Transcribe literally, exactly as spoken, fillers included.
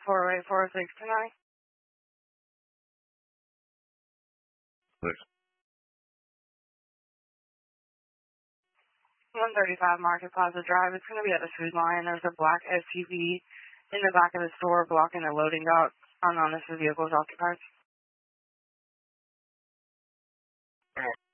four eight four six two nine. Please. one thirty-five Market Plaza Drive. It's going to be at the Food Lion. There's a black S U V in the back of the store blocking the loading dock. Unknown if the vehicle is occupied.